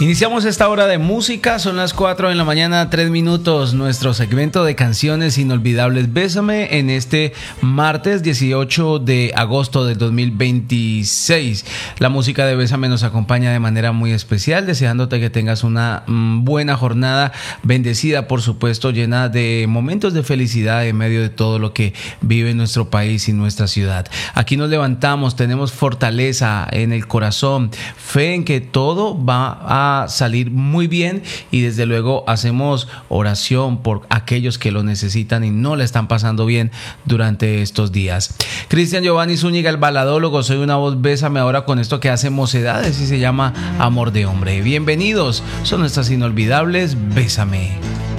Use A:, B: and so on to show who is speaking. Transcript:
A: Iniciamos esta hora de música, son las 4 de la mañana, 3 minutos, nuestro segmento de canciones inolvidables Bésame en este martes 18 de agosto del 2026. La música de Bésame nos acompaña de manera muy especial, deseándote que tengas una buena jornada, bendecida por supuesto, llena de momentos de felicidad en medio de todo lo que vive nuestro país y nuestra ciudad. Aquí nos levantamos, tenemos fortaleza en el corazón, fe en que todo va a salir muy bien y desde luego hacemos oración por aquellos que lo necesitan y no le están pasando bien durante estos días. Cristian Giovanni Zúñiga, el baladólogo, soy una voz, bésame ahora con esto que hace Mocedades y se llama Amor de Hombre. Bienvenidos, son nuestras inolvidables Bésame.